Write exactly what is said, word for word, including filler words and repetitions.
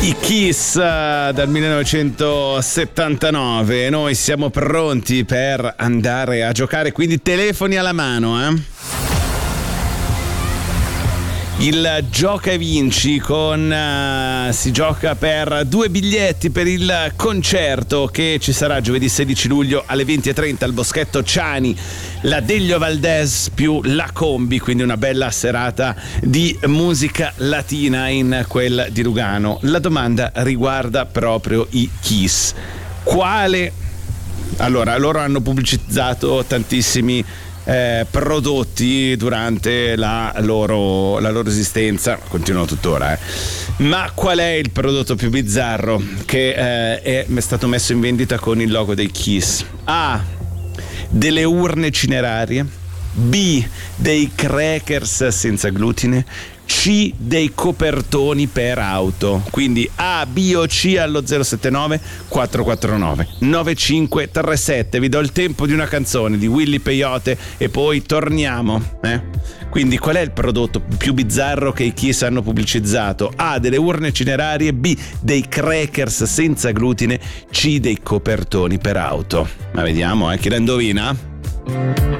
I Kiss dal millenovecentosettantanove. Noi siamo pronti per andare a giocare, quindi telefoni alla mano, eh? Il gioca e vinci con uh, si gioca per due biglietti per il concerto che ci sarà giovedì sedici luglio alle venti e trenta al Boschetto Ciani, la Deglio Valdez più la Combi, quindi una bella serata di musica latina in quel di Lugano. La domanda riguarda proprio i Kiss. Quale? Allora, loro hanno pubblicizzato tantissimi Eh, prodotti durante la loro, la loro esistenza, continuano tuttora, eh. Ma qual è il prodotto più bizzarro che eh, è stato messo in vendita con il logo dei Kiss? A. Delle urne cinerarie. B. Dei crackers senza glutine. C. Dei copertoni per auto. Quindi A, B o C allo zero sette nove quattro quattro nove nove cinque tre sette. Vi do il tempo di una canzone di Willy Peyote e poi torniamo, eh? Quindi qual è il prodotto più bizzarro che i Kiss hanno pubblicizzato? A. Delle urne cinerarie. B. Dei crackers senza glutine. C. Dei copertoni per auto. Ma vediamo, eh, chi la indovina?